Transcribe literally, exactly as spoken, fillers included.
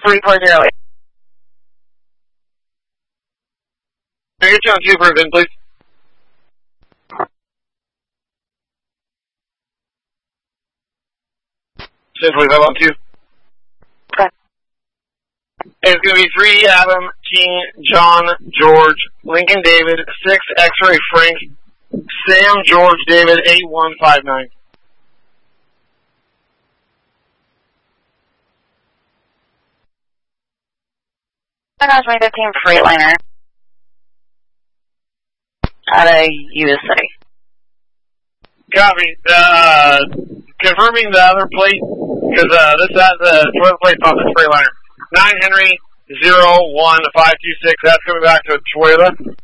three four zero eight. Can I get you on two for a V I N, please? Simply five on two. Okay. It's going to be three Adam, King, John, George, Lincoln, David, six X-Ray, Frank, Sam, George, David, eight one five nine. twenty fifteen Freightliner. Out of U S A. Copy. Uh, confirming the other plate, because uh, this has the toilet plate off this Freightliner. nine Henry zero one five two six. That's coming back to Toyota.